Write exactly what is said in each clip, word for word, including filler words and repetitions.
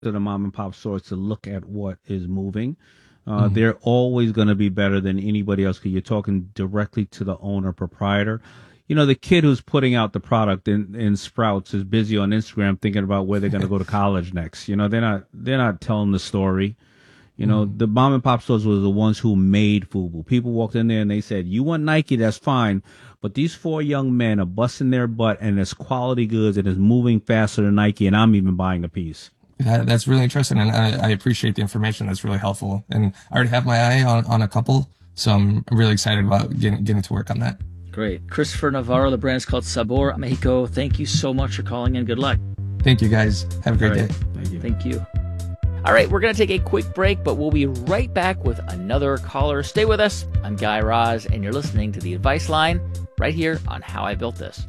to the mom and pop stores to look at what is moving. Uh, mm-hmm. They're always going to be better than anybody else because you're talking directly to the owner proprietor. You know, the kid who's putting out the product in, in Sprouts is busy on Instagram thinking about where they're going to go to college next. You know, they're not they're not telling the story. You know, mm. the mom and pop stores were the ones who made FUBU. People walked in there and they said, you want Nike, that's fine. But these four young men are busting their butt and it's quality goods and it's moving faster than Nike, and I'm even buying a piece. That, that's really interesting, and I, I appreciate the information. That's really helpful. And I already have my eye on, on a couple, so I'm really excited about getting, getting to work on that. Great. Christopher Navarro, the brand is called Sabor Mexico. Thank you so much for calling in. Good luck. Thank you, guys. Have a great right. day. Thank you. Thank you. All right, we're going to take a quick break, but we'll be right back with another caller. Stay with us. I'm Guy Raz, and you're listening to The Advice Line right here on How I Built This.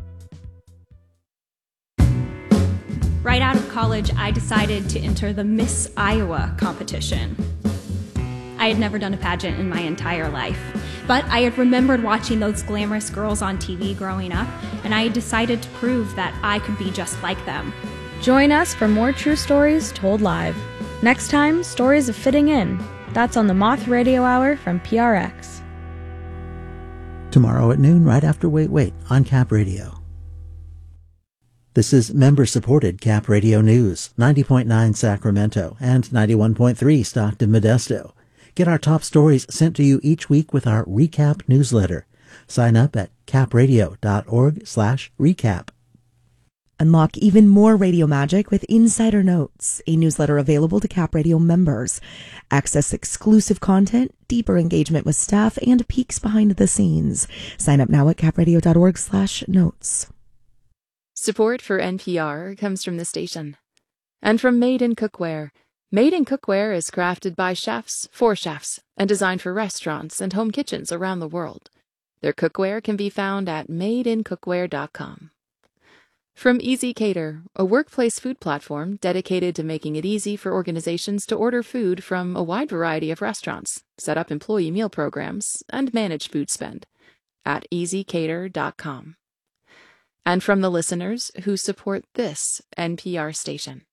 Right out of college, I decided to enter the Miss Iowa competition. I had never done a pageant in my entire life, but I had remembered watching those glamorous girls on T V growing up, and I had decided to prove that I could be just like them. Join us for more true stories told live. Next time, Stories of Fitting In. That's on the Moth Radio Hour from P R X. Tomorrow at noon, right after Wait Wait on Cap Radio. This is member-supported Cap Radio News, ninety point nine Sacramento and ninety-one point three Stockton Modesto. Get our top stories sent to you each week with our Recap newsletter. Sign up at capradio.org slash recap. Unlock even more radio magic with Insider Notes, a newsletter available to Cap Radio members. Access exclusive content, deeper engagement with staff, and peeks behind the scenes. Sign up now at capradio.org slash notes. Support for N P R comes from the station and from Made in Cookware. Made in Cookware is crafted by chefs for chefs and designed for restaurants and home kitchens around the world. Their cookware can be found at made in cookware dot com. From Easy Cater, a workplace food platform dedicated to making it easy for organizations to order food from a wide variety of restaurants, set up employee meal programs, and manage food spend at easy cater dot com. And from the listeners who support this N P R station.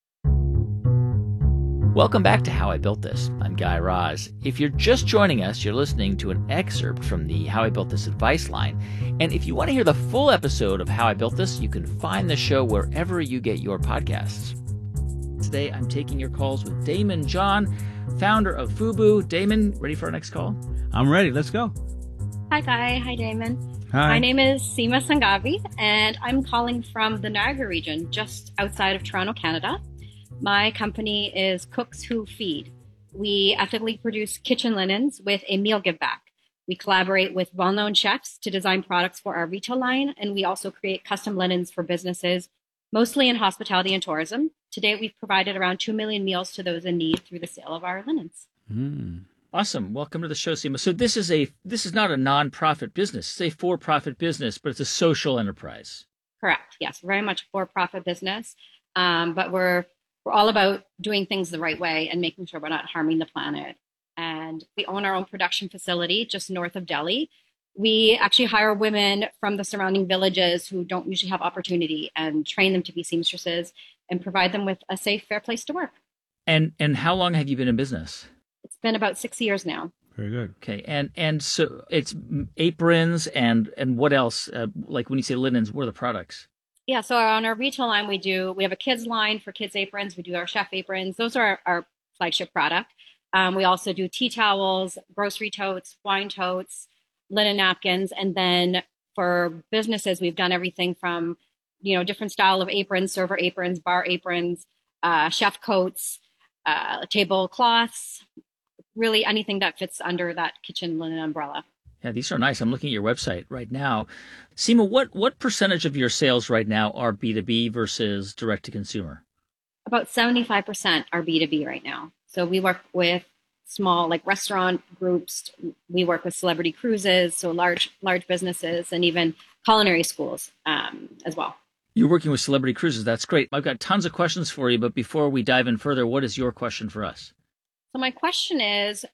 Welcome back to How I Built This. I'm Guy Raz. If you're just joining us, you're listening to an excerpt from the How I Built This advice line. And if you want to hear the full episode of How I Built This, you can find the show wherever you get your podcasts. Today, I'm taking your calls with Damon John, founder of FUBU. Damon, ready for our next call? I'm ready. Let's go. Hi, Guy. Hi, Damon. Hi. My name is Seema Sangavi, and I'm calling from the Niagara region, just outside of Toronto, Canada. My company is Cooks Who Feed. We ethically produce kitchen linens with a meal give back. We collaborate with well-known chefs to design products for our retail line, and we also create custom linens for businesses, mostly in hospitality and tourism. To date, we've provided around two million meals to those in need through the sale of our linens. Mm. Awesome. Welcome to the show, Seema. So this is a this is not a non-profit business. It's a for-profit business, but it's a social enterprise. Correct. Yes, very much a for-profit business, um, but we're we're all about doing things the right way and making sure we're not harming the planet. And we own our own production facility just north of Delhi. We actually hire women from the surrounding villages who don't usually have opportunity and train them to be seamstresses and provide them with a safe, fair place to work. And and how long have you been in business? It's been about six years now. Very good. Okay, and and so it's aprons and and what else? Uh, like when you say linens, what are the products? Yeah, so on our retail line, we do we have a kids line for kids aprons. We do our chef aprons. Those are our, our flagship product. Um, we also do tea towels, grocery totes, wine totes, linen napkins, and then for businesses, we've done everything from you know different style of aprons, server aprons, bar aprons, uh, chef coats, uh, tablecloths. Really anything that fits under that kitchen linen umbrella. Yeah, these are nice. I'm looking at your website right now. Seema, what, what percentage of your sales right now are B two B versus direct to consumer? About seventy-five percent are B two B right now. So we work with small like restaurant groups. We work with celebrity cruises, so large large businesses, and even culinary schools um, as well. You're working with celebrity cruises. That's great. I've got tons of questions for you, but before we dive in further, what is your question for us? So my question is,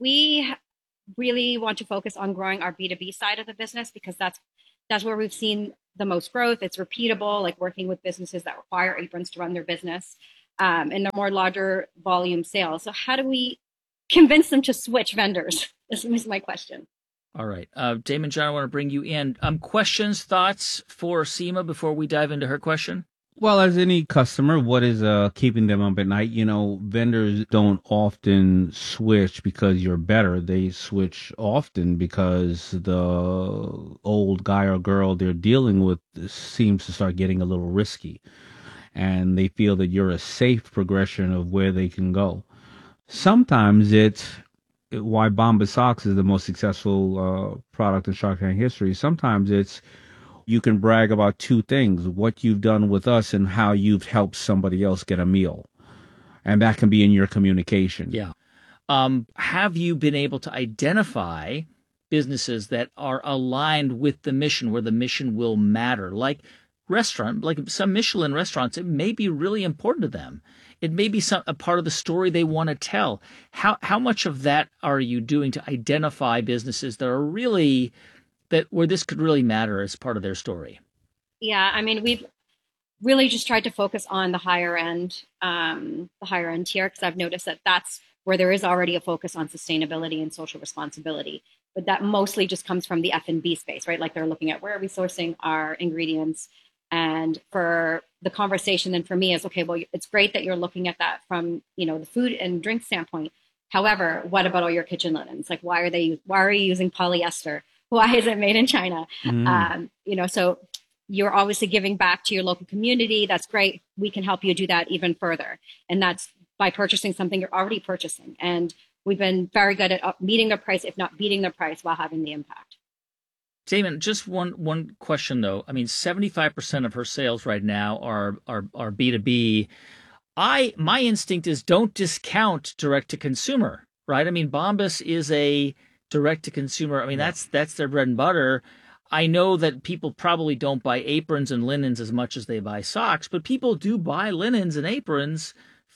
we really want to focus on growing our B two B side of the business because that's that's where we've seen the most growth. It's repeatable, like working with businesses that require aprons to run their business. um, and they're more larger volume sales. So how do we convince them to switch vendors? This is my question. All right. Uh, Damon John, I want to bring you in. Um, questions, thoughts for Seema before we dive into her question? Well, as any customer, what is uh, keeping them up at night? You know, vendors don't often switch because you're better. They switch often because the old guy or girl they're dealing with seems to start getting a little risky. And they feel that you're a safe progression of where they can go. Sometimes it's why Bombas Socks is the most successful uh, product in Shark Tank history. Sometimes it's you can brag about two things, what you've done with us and how you've helped somebody else get a meal. And that can be in your communication. Yeah. Um, have you been able to identify businesses that are aligned with the mission, where the mission will matter? Like restaurant, like some Michelin restaurants, it may be really important to them. It may be some a part of the story they want to tell. How how much of that are you doing to identify businesses that are really that where this could really matter as part of their story? Yeah, I mean, we've really just tried to focus on the higher end, um, the higher end tier, because I've noticed that that's where there is already a focus on sustainability and social responsibility. But that mostly just comes from the F and B space, right? Like they're looking at where are we sourcing our ingredients. And for the conversation then for me is, okay, well, it's great that you're looking at that from, you know, the food and drink standpoint. However, what about all your kitchen linens? Like, why are they, why are you using polyester? Why is it made in China? Mm. Um, you know, so you're obviously giving back to your local community. That's great. We can help you do that even further. And that's by purchasing something you're already purchasing. And we've been very good at meeting the price, if not beating the price, while having the impact. Damon, just one one question though. I mean, seventy-five percent of her sales right now are are are B two B. I my instinct is don't discount direct to consumer, right? I mean, Bombas is a direct to consumer. I mean, yeah. that's that's their bread and butter. I know that people probably don't buy aprons and linens as much as they buy socks, but people do buy linens and aprons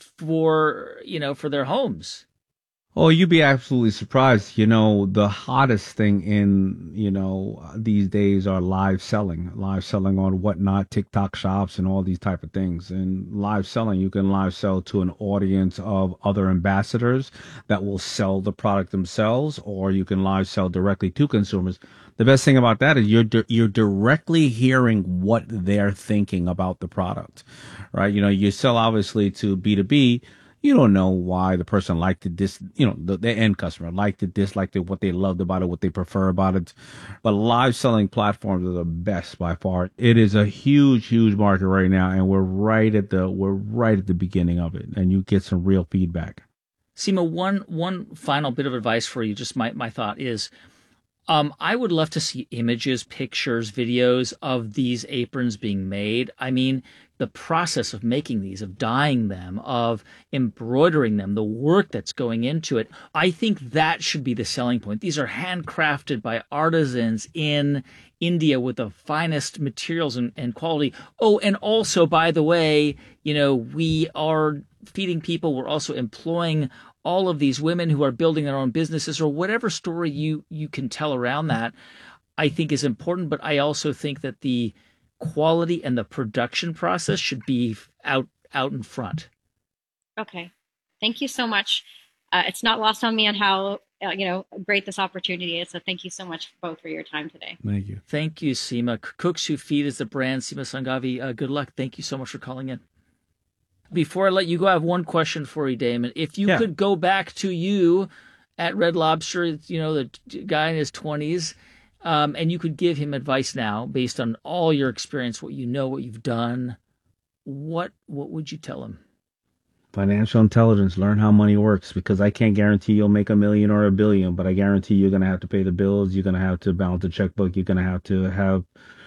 for, you know, for their homes. Oh, you'd be absolutely surprised. You know, the hottest thing in, you know, these days are live selling, live selling on Whatnot, TikTok shops and all these type of things. And live selling, you can live sell to an audience of other ambassadors that will sell the product themselves, or you can live sell directly to consumers. The best thing about that is you're di- you're directly hearing what they're thinking about the product, right? You know, you sell obviously to B two B. You don't know why the person liked it, dis, you know, the, the end customer liked it, disliked it, what they loved about it, what they prefer about it. But live selling platforms are the best by far. It is a huge, huge market right now, and we're right at the we're right at the beginning of it, and you get some real feedback. Seema, one one final bit of advice for you. Just my my thought is, um, I would love to see images, pictures, videos of these aprons being made. I mean, the process of making these, of dyeing them, of embroidering them, the work that's going into it, I think that should be the selling point. These are handcrafted by artisans in India with the finest materials and, and quality. Oh, and also, by the way, you know, we are feeding people. We're also employing all of these women who are building their own businesses, or whatever story you, you can tell around that, I think is important. But I also think that the quality and the production process should be out out in front. Okay, thank you so much. Uh, it's not lost on me on how uh, you know great this opportunity is. So thank you so much both for your time today. Thank you. Thank you, Seema. Cooks Who Feed is the brand. Seema Sanghavi, uh, good luck. Thank you so much for calling in. Before I let you go, I have one question for you, Damon. If you yeah. could go back to you at Red Lobster, you know, the guy in his twenties. Um, and you could give him advice now based on all your experience, what you know, what you've done. What what would you tell him? Financial intelligence. Learn how money works, because I can't guarantee you'll make a million or a billion, but I guarantee you're going to have to pay the bills. You're going to have to balance the checkbook. You're going to have to have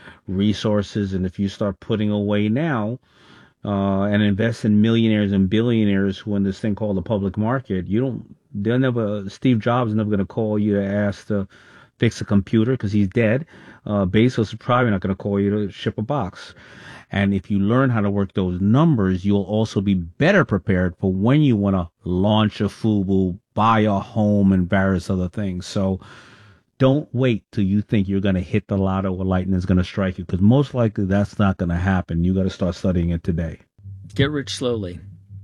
resources. And if you start putting away now uh, and invest in millionaires and billionaires who in this thing called the public market, you don't, they're never, Steve Jobs is never going to call you to ask to fix a computer because he's dead. Uh, Bezos is probably not going to call you to ship a box. And if you learn how to work those numbers, you'll also be better prepared for when you want to launch a FUBU, buy a home, and various other things. So don't wait till you think you're going to hit the lotto or lightning is going to strike you, because most likely that's not going to happen. You got to start studying it today. Get rich slowly.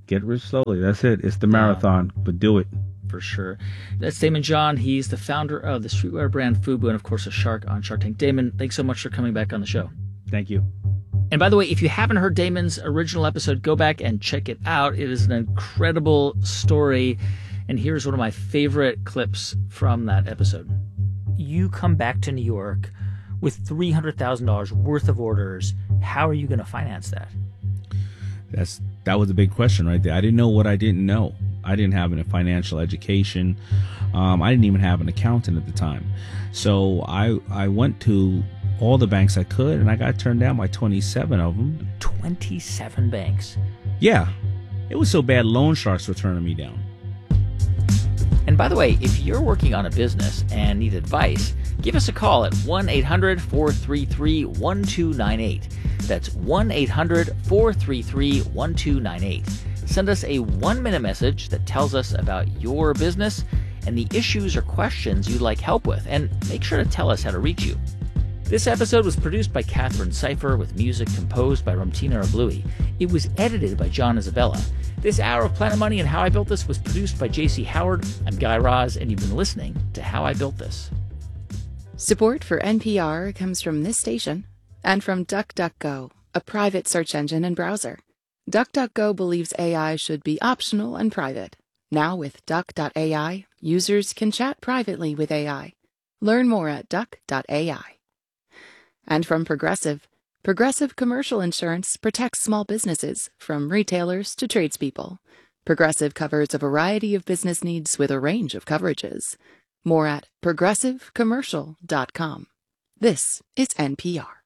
Get rich slowly. That's it. It's the marathon, yeah. But do it. For sure. That's Daymond John. He's the founder of the streetwear brand FUBU and, of course, a shark on Shark Tank. Daymond, thanks so much for coming back on the show. Thank you. And by the way, if you haven't heard Daymond's original episode, go back and check it out. It is an incredible story. And here's one of my favorite clips from that episode. You come back to New York with three hundred thousand dollars worth of orders. How are you going to finance that? That's that was a big question right there. I didn't know what I didn't know. I didn't have a financial education. Um, I didn't even have an accountant at the time. So I I went to all the banks I could, and I got turned down by twenty-seven of them. twenty-seven banks? Yeah. It was so bad, loan sharks were turning me down. And by the way, if you're working on a business and need advice, give us a call at one eight hundred four three three one two nine eight. That's one eight hundred four three three one two nine eight. Send us a one-minute message that tells us about your business and the issues or questions you'd like help with, and make sure to tell us how to reach you. This episode was produced by Catherine Cipher with music composed by Ramtina Ablui. It was edited by John Isabella. This hour of Planet Money and How I Built This was produced by J C Howard. I'm Guy Raz, and you've been listening to How I Built This. Support for N P R comes from this station and from DuckDuckGo, a private search engine and browser. DuckDuckGo believes A I should be optional and private. Now with Duck dot A I, users can chat privately with A I. Learn more at Duck dot A I. And from Progressive, Progressive Commercial Insurance protects small businesses, from retailers to tradespeople. Progressive covers a variety of business needs with a range of coverages. More at progressive commercial dot com. This is N P R.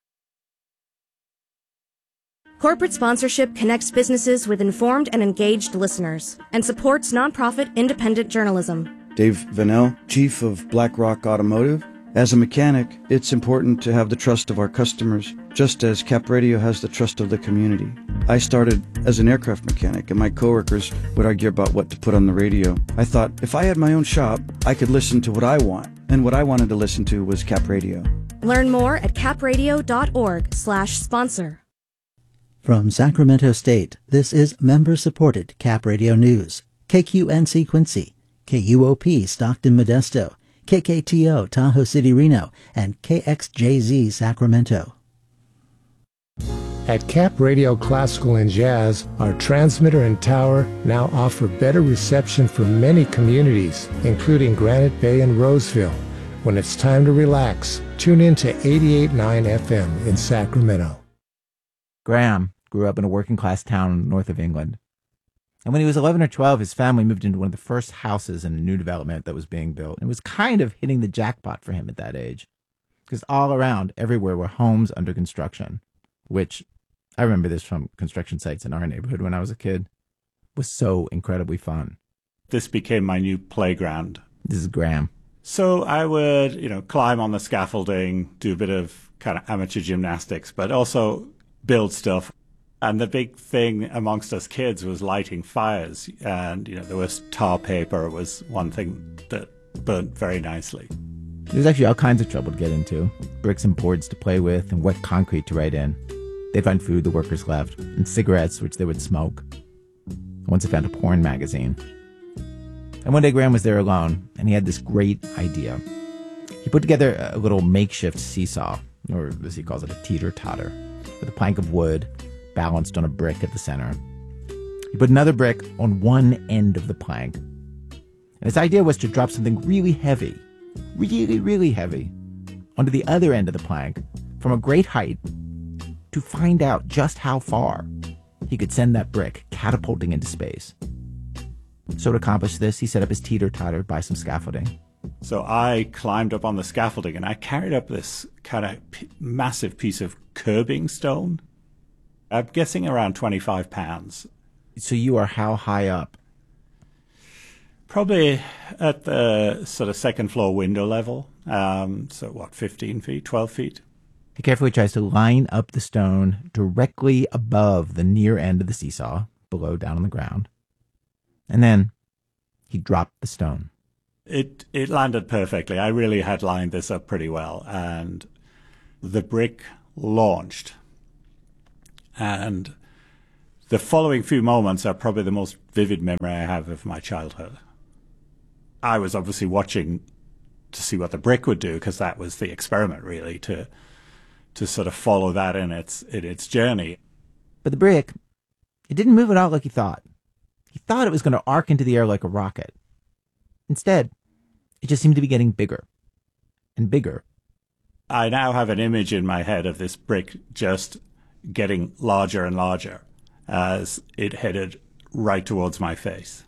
Corporate sponsorship connects businesses with informed and engaged listeners and supports nonprofit independent journalism. Dave Vanell, Chief of BlackRock Automotive. As a mechanic, it's important to have the trust of our customers, just as Cap Radio has the trust of the community. I started as an aircraft mechanic, and my coworkers would argue about what to put on the radio. I thought, if I had my own shop, I could listen to what I want, and what I wanted to listen to was Cap Radio. Learn more at capradio.org slash sponsor. From Sacramento State, this is member-supported Cap Radio News. K Q N C Quincy, K U O P Stockton Modesto, K K T O Tahoe City Reno, and K X J Z Sacramento. At Cap Radio Classical and Jazz, our transmitter and tower now offer better reception for many communities, including Granite Bay and Roseville. When it's time to relax, tune in to eighty-eight point nine F M in Sacramento. Graham grew up in a working-class town north of England. And when he was eleven or twelve, his family moved into one of the first houses in a new development that was being built. It was kind of hitting the jackpot for him at that age, because all around, everywhere, were homes under construction, which, I remember this from construction sites in our neighborhood when I was a kid, was so incredibly fun. This became my new playground. This is Graham. So I would, you know, climb on the scaffolding, do a bit of kind of amateur gymnastics, but also build stuff. And the big thing amongst us kids was lighting fires. And, you know, there was tar paper was one thing that burnt very nicely. There's actually all kinds of trouble to get into. Bricks and boards to play with and wet concrete to write in. They'd find food the workers left and cigarettes, which they would smoke. Once I found a porn magazine. And one day Graham was there alone, and he had this great idea. He put together a little makeshift seesaw, or as he calls it, a teeter-totter, with a plank of wood balanced on a brick at the center. He put another brick on one end of the plank. And his idea was to drop something really heavy, really, really heavy, onto the other end of the plank from a great height to find out just how far he could send that brick catapulting into space. So to accomplish this, he set up his teeter-totter by some scaffolding. So I climbed up on the scaffolding and I carried up this kind of p- massive piece of curbing stone. I'm guessing around twenty-five pounds. So you are how high up? Probably at the sort of second floor window level. Um, so what, fifteen feet, twelve feet? He carefully tries to line up the stone directly above the near end of the seesaw, below down on the ground. And then he dropped the stone. It it landed perfectly. I really had lined this up pretty well. And the brick launched. And The following few moments are probably the most vivid memory I have of my childhood. I was obviously watching to see what the brick would do, because that was the experiment, really, to to sort of follow that in its in its journey. But the brick, it didn't move at all like he thought. He thought it was going to arc into the air like a rocket. Instead, it just seemed to be getting bigger and bigger. I now have an image in my head of this brick just getting larger and larger as it headed right towards my face.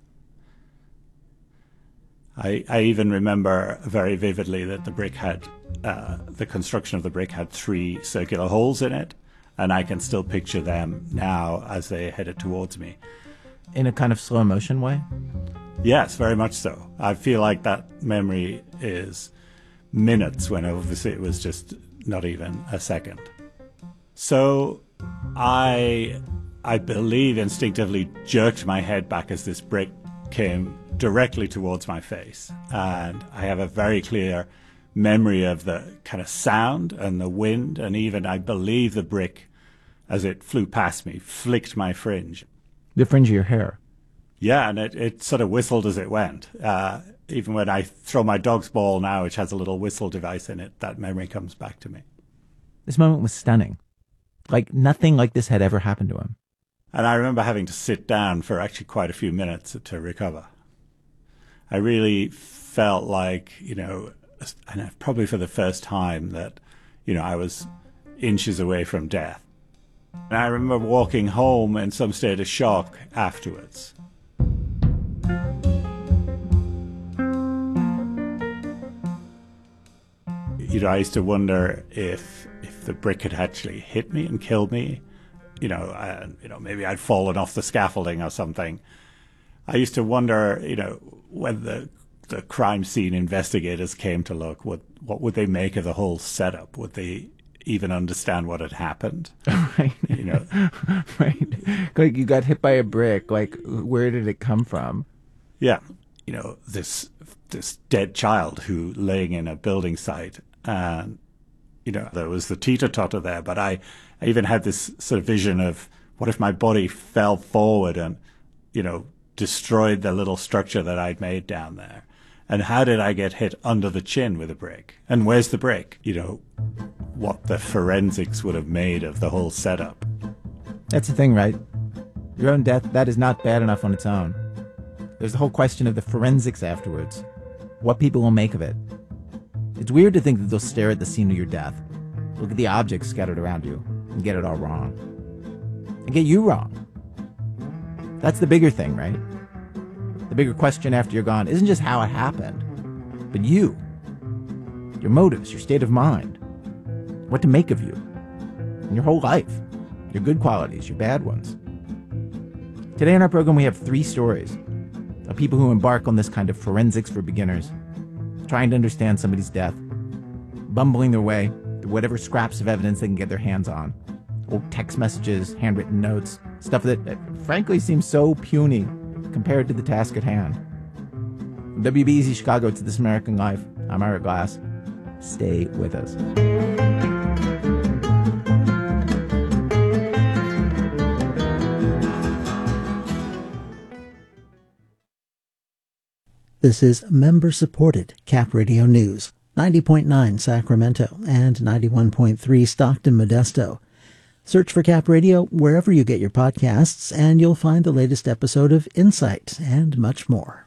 I, I even remember very vividly that the brick had, uh, the construction of the brick had three circular holes in it, and I can still picture them now as they headed towards me. In a kind of slow motion way? Yes, very much so. I feel like that memory is minutes, when obviously it was just not even a second. So I, I believe instinctively jerked my head back as this brick came directly towards my face. And I have a very clear memory of the kind of sound and the wind, and even I believe the brick, as it flew past me, flicked my fringe. The fringe of your hair? Yeah, and it, it sort of whistled as it went. Uh, even when I throw my dog's ball now, which has a little whistle device in it, that memory comes back to me. This moment was stunning. Like nothing like this had ever happened to him. And I remember having to sit down for actually quite a few minutes to recover. I really felt like, you know, and probably for the first time that, you know, I was inches away from death. And I remember walking home in some state of shock afterwards. You know, I used to wonder if if the brick had actually hit me and killed me. You know, and you know, maybe I'd fallen off the scaffolding or something. I used to wonder, you know, when the the crime scene investigators came to look, what what would they make of the whole setup? Would they even understand what had happened? Right. You know, right. Like you got hit by a brick. Like, where did it come from? Yeah. You know, this this dead child who laying in a building site, and you know, there was the teeter-totter there, but I, I even had this sort of vision of what if my body fell forward and, you know, destroyed the little structure that I'd made down there. And how did I get hit under the chin with a brick? And where's the brick? You know, what the forensics would have made of the whole setup. That's the thing, right? Your own death, that is not bad enough on its own. There's the whole question of the forensics afterwards. What people will make of it. It's weird to think that they'll stare at the scene of your death, look at the objects scattered around you, and get it all wrong. And get you wrong. That's the bigger thing, right? The bigger question after you're gone isn't just how it happened, but you. Your motives, your state of mind. What to make of you. And your whole life. Your good qualities, your bad ones. Today on our program we have three stories of people who embark on this kind of forensics for beginners, trying to understand somebody's death, bumbling their way through whatever scraps of evidence they can get their hands on. Old text messages, handwritten notes, stuff that, that frankly seems so puny compared to the task at hand. From W B E Z Chicago to This American Life, I'm Ira Glass. Stay with us. This is member-supported Cap Radio News, ninety point nine Sacramento and ninety-one point three Stockton Modesto. Search for Cap Radio wherever you get your podcasts, and you'll find the latest episode of Insight and much more.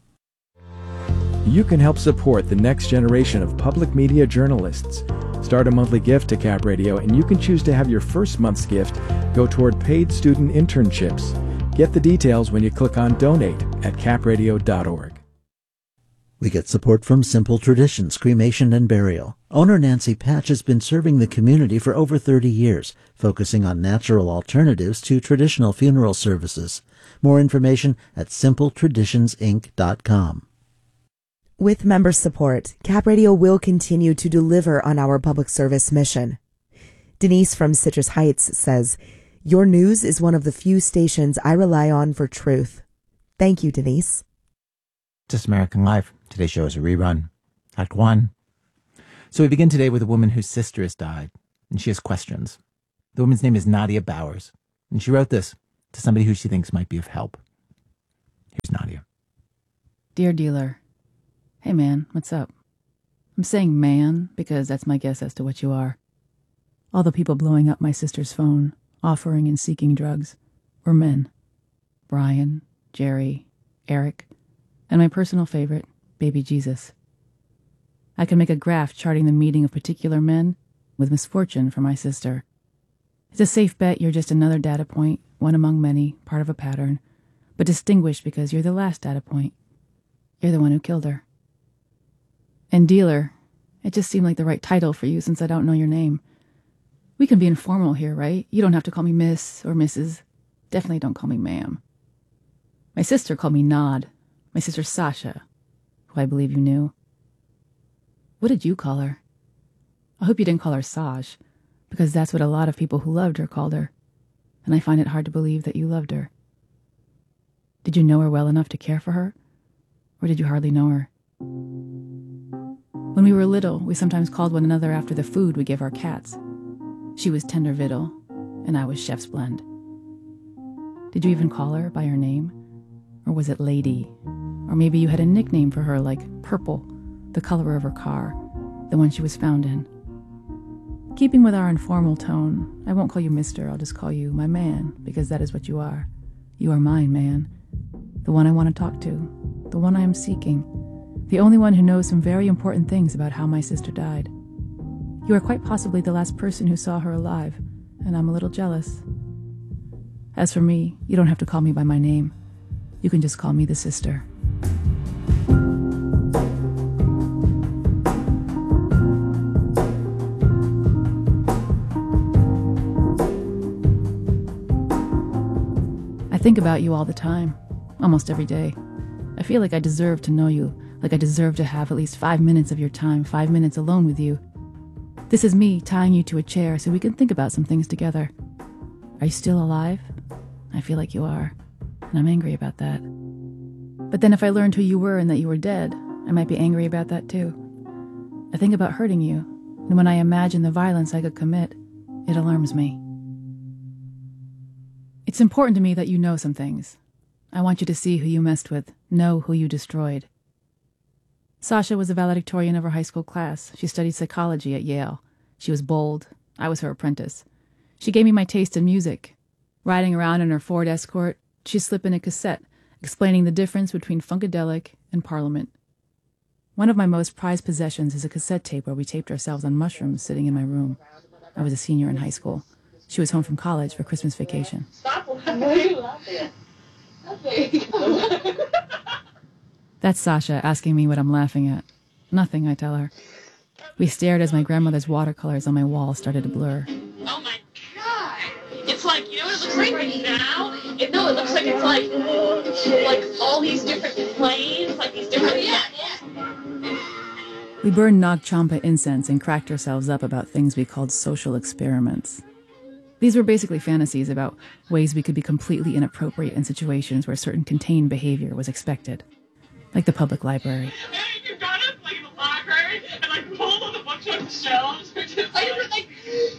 You can help support the next generation of public media journalists. Start a monthly gift to Cap Radio, and you can choose to have your first month's gift go toward paid student internships. Get the details when you click on Donate at cap radio dot org. We get support from Simple Traditions Cremation and Burial. Owner Nancy Patch has been serving the community for over thirty years, focusing on natural alternatives to traditional funeral services. More information at simple traditions inc dot com. With member support, Cap Radio will continue to deliver on our public service mission. Denise from Citrus Heights says, "Your news is one of the few stations I rely on for truth." Thank you, Denise. This American Life. Today's show is a rerun. Act one. So we begin today with a woman whose sister has died, and she has questions. The woman's name is Nadia Bowers, and she wrote this to somebody who she thinks might be of help. Here's Nadia. Dear dealer, hey man, what's up? I'm saying man because that's my guess as to what you are. All the people blowing up my sister's phone, offering and seeking drugs, were men. Brian, Jerry, Eric, and my personal favorite, baby Jesus. I can make a graph charting the meeting of particular men with misfortune for my sister. It's a safe bet you're just another data point, one among many, part of a pattern, but distinguished because you're the last data point. You're the one who killed her. And dealer, it just seemed like the right title for you since I don't know your name. We can be informal here, right? You don't have to call me Miss or Missus Definitely don't call me ma'am. My sister called me Nod. My sister Sasha, who I believe you knew. What did you call her? I hope you didn't call her Saj, because that's what a lot of people who loved her called her, and I find it hard to believe that you loved her. Did you know her well enough to care for her, or did you hardly know her? When we were little, we sometimes called one another after the food we gave our cats. She was Tender Victual, and I was Chef's Blend. Did you even call her by her name? Or was it Lady? Or maybe you had a nickname for her like Purple, the color of her car, the one she was found in. Keeping with our informal tone, I won't call you Mister, I'll just call you my man, because that is what you are. You are mine, man. The one I want to talk to, the one I am seeking, the only one who knows some very important things about how my sister died. You are quite possibly the last person who saw her alive, and I'm a little jealous. As for me, you don't have to call me by my name. You can just call me the sister. I think about you all the time, almost every day. I feel like I deserve to know you, like I deserve to have at least five minutes of your time, five minutes alone with you. This is me tying you to a chair so we can think about some things together. Are you still alive? I feel like you are, and I'm angry about that. But then if I learned who you were and that you were dead, I might be angry about that too. I think about hurting you, and when I imagine the violence I could commit, it alarms me. It's important to me that you know some things. I want you to see who you messed with, know who you destroyed. Sasha was a valedictorian of her high school class. She studied psychology at Yale. She was bold. I was her apprentice. She gave me my taste in music. Riding around in her Ford Escort, she'd slip in a cassette explaining the difference between Funkadelic and Parliament. One of my most prized possessions is a cassette tape where we taped ourselves on mushrooms sitting in my room. I was a senior in high school. She was home from college for Christmas vacation. Stop laughing. That's Sasha asking me what I'm laughing at. Nothing, I tell her. We stared as my grandmother's watercolors on my wall started to blur. Oh my god! It's like, you know what it looks like right now? It, no, it looks like it's like, like all these different planes, like these different... Yeah, yeah. We burned Nag Champa incense and cracked ourselves up about things we called social experiments. These were basically fantasies about ways we could be completely inappropriate in situations where certain contained behavior was expected. Like the public library. Hey, you got us like in the library and like pulled on a bunch of shelves. Which is like, like, like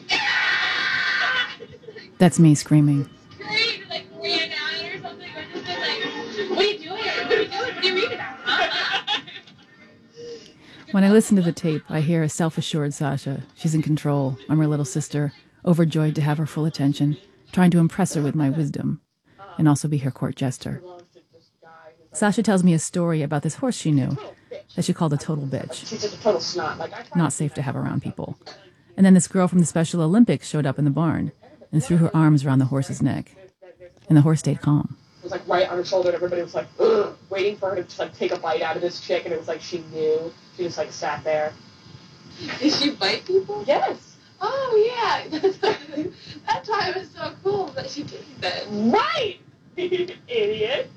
That's me screaming. Screamed, like ran out or something. Or just been like, what are you doing? What are you doing? What are you reading about? Huh? When I listen to the tape, I hear a self-assured Sasha. She's in control. I'm her little sister, overjoyed to have her full attention, trying to impress her with my wisdom, and also be her court jester. Sasha tells me a story about this horse she knew that she called a total bitch. She's just a total snot. Like, I Not safe to have around people. And then this girl from the Special Olympics showed up in the barn and threw her arms around the horse's neck. And the horse stayed calm. It was like right on her shoulder and everybody was like, ugh, waiting for her to just like take a bite out of this chick, and it was like she knew. She just like sat there. Did she bite people? Yes. Oh yeah. That time was so cool that she did that. Right! Idiot.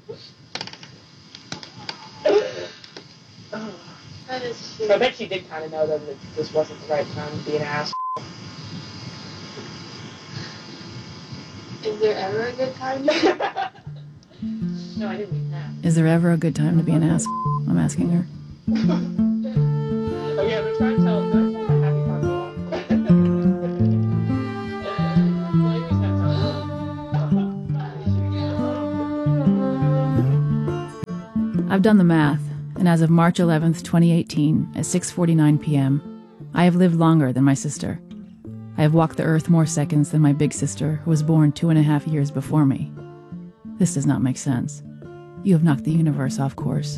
That is so I bet she did kind of know though that this wasn't the right time to be an ass. Is there ever a good time? No, I didn't mean that. Is there ever a good time to be an ass? I'm asking her. Okay, I'm gonna try and tell her. I've done the math, and as of March eleventh, twenty eighteen, at six forty-nine p.m., I have lived longer than my sister. I have walked the earth more seconds than my big sister, who was born two and a half years before me. This does not make sense. You have knocked the universe off course.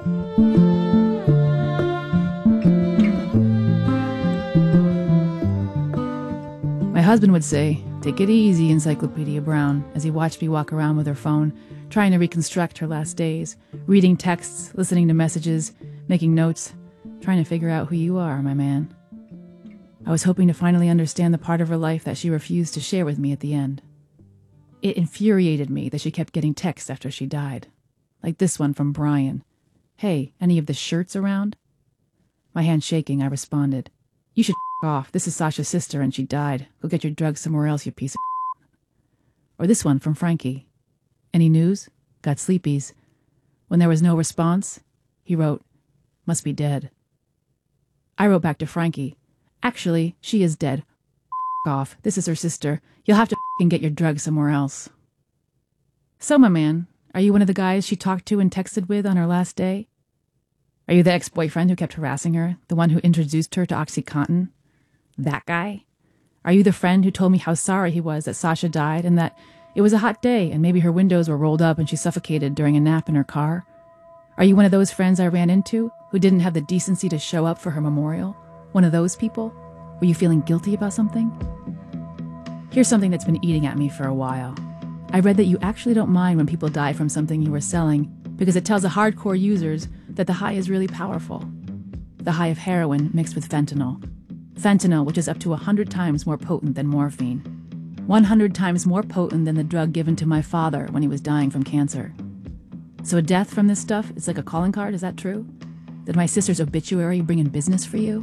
My husband would say, "Take it easy, Encyclopedia Brown," as he watched me walk around with her phone, trying to reconstruct her last days, reading texts, listening to messages, making notes, trying to figure out who you are, my man. I was hoping to finally understand the part of her life that she refused to share with me at the end. It infuriated me that she kept getting texts after she died. Like this one from Brian. "Hey, any of the shirts around?" My hand shaking, I responded, "You should f*** off. This is Sasha's sister and she died. Go get your drugs somewhere else, you piece of f***." Or this one from Frankie. "Any news? Got sleepies." When there was no response, he wrote, "Must be dead." I wrote back to Frankie, "Actually, she is dead. F*** off. This is her sister. You'll have to f***ing get your drugs somewhere else." So, my man, are you one of the guys she talked to and texted with on her last day? Are you the ex-boyfriend who kept harassing her? The one who introduced her to OxyContin? That guy? Are you the friend who told me how sorry he was that Sasha died and that it was a hot day and maybe her windows were rolled up and she suffocated during a nap in her car? Are you one of those friends I ran into who didn't have the decency to show up for her memorial? One of those people? Were you feeling guilty about something? Here's something that's been eating at me for a while. I read that you actually don't mind when people die from something you were selling because it tells the hardcore users that the high is really powerful. The high of heroin mixed with fentanyl. Fentanyl, which is up to one hundred times more potent than morphine. one hundred times more potent than the drug given to my father when he was dying from cancer. So a death from this stuff is like a calling card, is that true? Did my sister's obituary bring in business for you?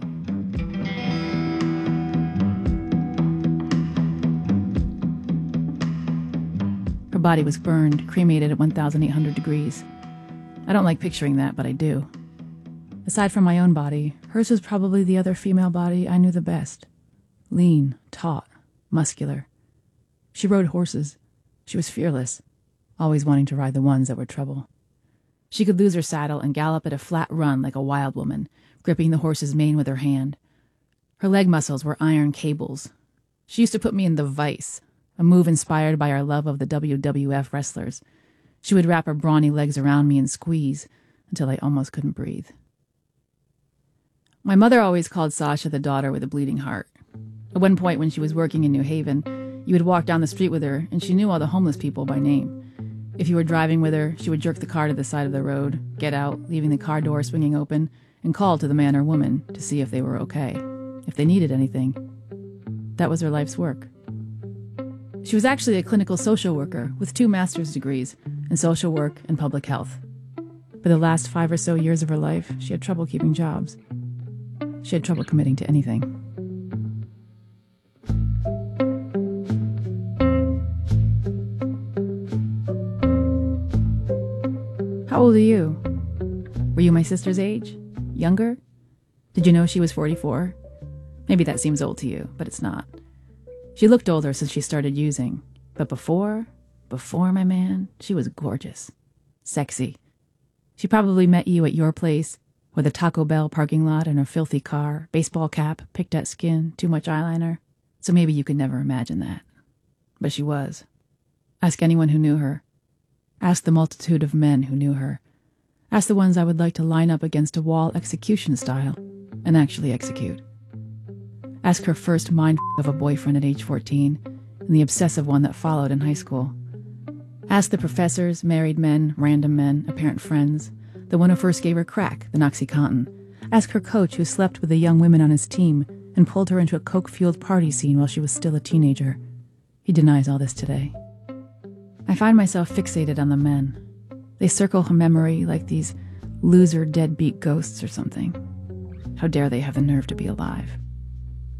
Her body was burned, cremated at one thousand eight hundred degrees. I don't like picturing that, but I do. Aside from my own body, hers was probably the other female body I knew the best. Lean, taut, muscular. She rode horses. She was fearless, always wanting to ride the ones that were trouble. She could lose her saddle and gallop at a flat run like a wild woman, gripping the horse's mane with her hand. Her leg muscles were iron cables. She used to put me in the vice, a move inspired by our love of the W W F wrestlers. She would wrap her brawny legs around me and squeeze until I almost couldn't breathe. My mother always called Sasha the daughter with a bleeding heart. At one point when she was working in New Haven, you would walk down the street with her and she knew all the homeless people by name. If you were driving with her, she would jerk the car to the side of the road, get out, leaving the car door swinging open, and call to the man or woman to see if they were okay, if they needed anything. That was her life's work. She was actually a clinical social worker with two master's degrees in social work and public health. For the last five or so years of her life, she had trouble keeping jobs. She had trouble committing to anything. How old are you? Were you my sister's age? Younger? Did you know she was forty-four? Maybe that seems old to you, but it's not. She looked older since she started using. But before, before, my man, she was gorgeous. Sexy. She probably met you at your place, or the Taco Bell parking lot in her filthy car, baseball cap, picked at skin, too much eyeliner. So maybe you could never imagine that. But she was. Ask anyone who knew her. Ask the multitude of men who knew her. Ask the ones I would like to line up against a wall execution style and actually execute. Ask her first mind of a boyfriend at age fourteen and the obsessive one that followed in high school. Ask the professors, married men, random men, apparent friends, the one who first gave her crack, the OxyContin. Ask her coach who slept with the young women on his team and pulled her into a coke-fueled party scene while she was still a teenager. He denies all this today. I find myself fixated on the men. They circle her memory like these loser deadbeat ghosts or something. How dare they have the nerve to be alive?